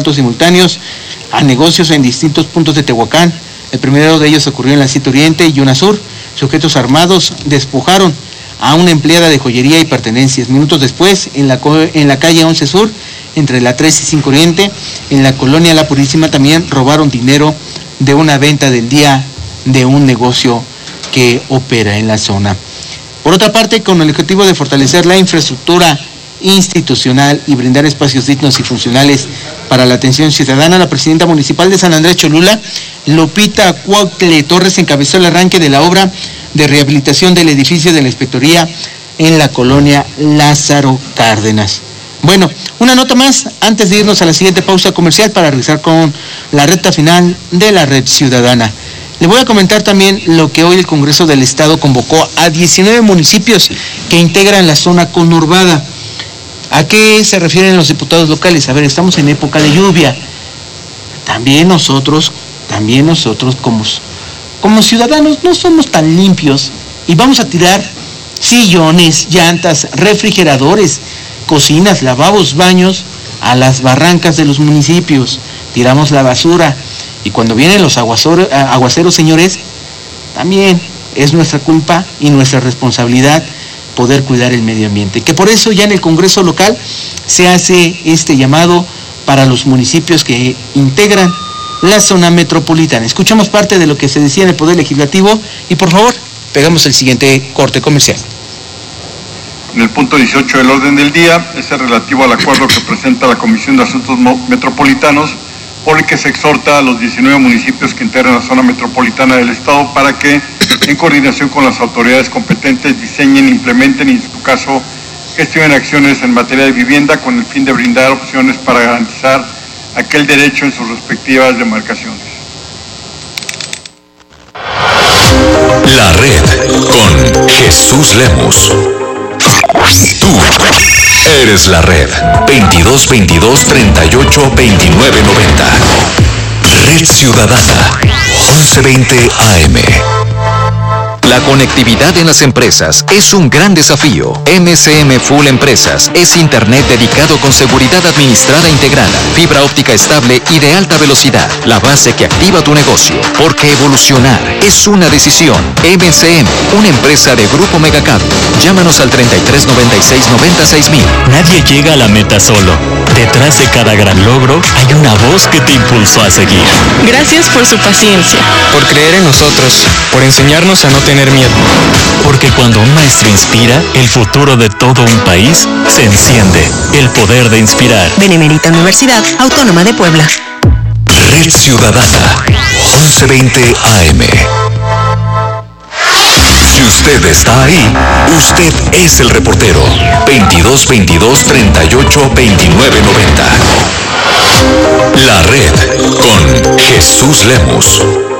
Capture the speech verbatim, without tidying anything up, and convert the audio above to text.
simultáneos a negocios en distintos puntos de Tehuacán. El primero de ellos ocurrió en la siete Oriente y una Sur. Sujetos armados despojaron a una empleada de joyería y pertenencias. Minutos después, en la, en la calle once Sur, entre la tres y cinco Oriente, en la colonia La Purísima, también robaron dinero de una venta del día de un negocio que opera en la zona. Por otra parte, con el objetivo de fortalecer la infraestructura institucional y brindar espacios dignos y funcionales para la atención ciudadana, la presidenta municipal de San Andrés Cholula, Lupita Cuautle Torres, encabezó el arranque de la obra de rehabilitación del edificio de la Inspectoría en la colonia Lázaro Cárdenas. Bueno, una nota más antes de irnos a la siguiente pausa comercial para regresar con la recta final de la Red Ciudadana. Le voy a comentar también lo que hoy el Congreso del Estado convocó a diecinueve municipios que integran la zona conurbada. ¿A qué se refieren los diputados locales? A ver, estamos en época de lluvia. También nosotros, también nosotros como, como ciudadanos no somos tan limpios y vamos a tirar sillones, llantas, refrigeradores, cocinas, lavabos, baños a las barrancas de los municipios. Tiramos la basura y cuando vienen los aguaceros, aguaceros, señores, también es nuestra culpa y nuestra responsabilidad poder cuidar el medio ambiente, que por eso ya en el Congreso local se hace este llamado para los municipios que integran la zona metropolitana. Escuchamos parte de lo que se decía en el Poder Legislativo y por favor, pegamos el siguiente corte comercial. En el punto dieciocho del orden del día, es el relativo al acuerdo que presenta la Comisión de Asuntos Metropolitanos, por el que se exhorta a los diecinueve municipios que integran la zona metropolitana del Estado para que, en coordinación con las autoridades competentes, diseñen, implementen y, en su caso, gestionen acciones en materia de vivienda con el fin de brindar opciones para garantizar aquel derecho en sus respectivas demarcaciones. La Red con Jesús Lemos. Tú eres la Red. veintidós veintidós treinta y ocho veintinueve noventa. Red Ciudadana. once veinte A M. La conectividad en las empresas es un gran desafío. M C M Full Empresas es internet dedicado con seguridad administrada integrada, fibra óptica estable y de alta velocidad, la base que activa tu negocio. Porque evolucionar es una decisión. M C M, una empresa de Grupo Megacable. Llámanos al treinta y tres noventa y seis noventa y seis mil. Nadie llega a la meta solo. Detrás de cada gran logro hay una voz que te impulsó a seguir. Gracias por su paciencia. Por creer en nosotros. Por enseñarnos a no tener miedo. Porque cuando un maestro inspira, el futuro de todo un país se enciende. El poder de inspirar. Benemérita Universidad Autónoma de Puebla. Red Ciudadana. once veinte A M. Si usted está ahí, usted es el reportero. veintidós veintidós treinta y ocho veintinueve noventa. La Red con Jesús Lemos.